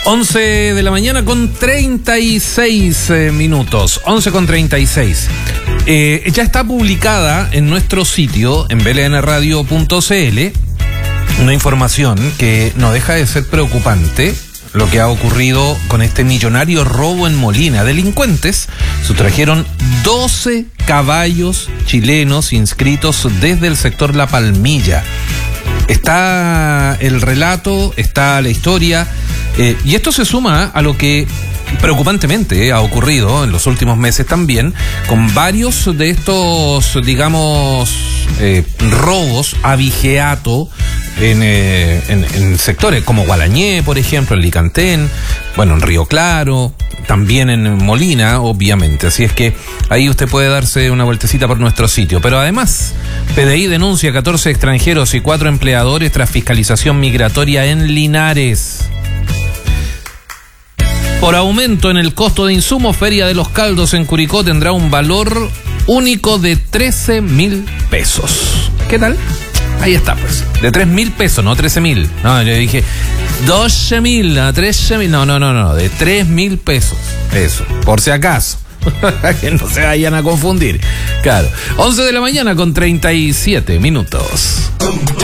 11 de la mañana con 36 minutos. 11 con 36. Ya está publicada en nuestro sitio, en blnradio.cl, una información que no deja de ser preocupante. Lo que ha ocurrido con este millonario robo en Molina. Delincuentes sustrajeron 12 caballos chilenos inscritos desde el sector La Palmilla. Está el relato, está la historia, y esto se suma a lo que preocupantemente ha ocurrido en los últimos meses también, con varios de estos, digamos, robos abigeato en sectores como Gualañé, por ejemplo, en Licantén, bueno, en Río Claro, también en Molina, obviamente. Así es que ahí usted puede darse una vueltecita por nuestro sitio. Pero además, PDI denuncia 14 extranjeros y 4 empleadores tras fiscalización migratoria en Linares. Por aumento en el costo de insumos, Feria de los Caldos en Curicó tendrá un valor único de 13.000 pesos. ¿Qué tal? Ahí está, pues. De 3.000 pesos, no 13.000. No, yo dije 12.000 a 13.000. No. De 3.000 pesos. Eso, por si acaso. Que no se vayan a confundir. Claro. 11 de la mañana con 37 minutos.